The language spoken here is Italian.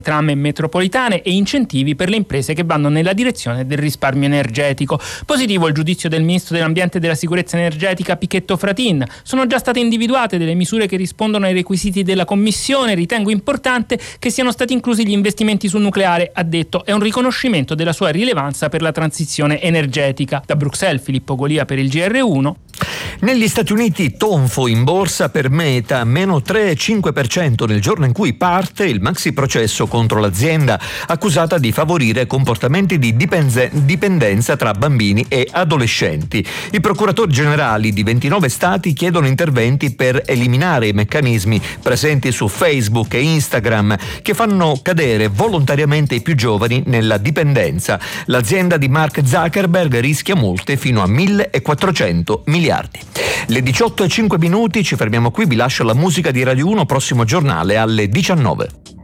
tram e metropolitane e incentivi per le imprese che vanno nella direzione del risparmio energetico. Positivo il giudizio del ministro dell'Ambiente e della Sicurezza Energetica Pichetto Fratin. Sono già state individuate delle misure che rispondono ai requisiti della Commissione. Ritengo importante che siano stati inclusi gli investimenti sul nucleare, ha detto. È un riconoscimento della sua rilevanza per la transizione energetica. Da Bruxelles, Filippo Golia per il GR1. Negli Stati Uniti tonfo in borsa per Meta, meno 3,5% nel giorno in cui parte il maxi processo contro l'azienda accusata di favorire comportamenti di dipendenza tra bambini e adolescenti. I procuratori generali di 29 stati chiedono interventi per eliminare i meccanismi presenti su Facebook e Instagram che fanno cadere volontariamente i più giovani nella dipendenza. L'azienda di Mark Zuckerberg rischia multe fino a 1.400 miliardi. Le 18:05 ci fermiamo qui, vi lascio la musica di Radio 1, prossimo giornale alle 19.